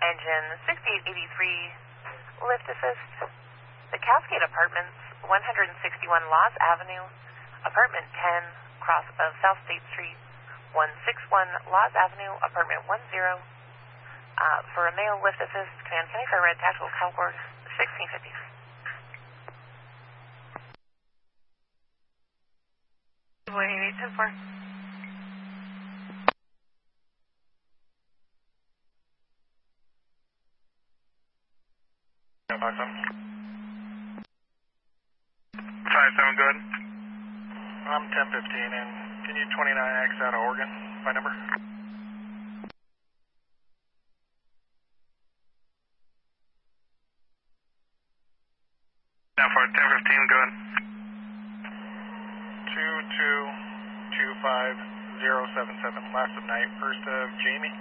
Engine 6883, lift assist. The Cascade Apartments, 161 Loss Avenue, Apartment 10, cross of South State Street, 161 Loss Avenue, Apartment 10. For a male lift assist, Command County Fire Red Tactical Call Board 1650. Boy 8810-4. Yeah, 57, good. I'm 1015, and can you 29X out of Oregon, my number? Now for 1015, good. 2225077, last of night, first of Jamie.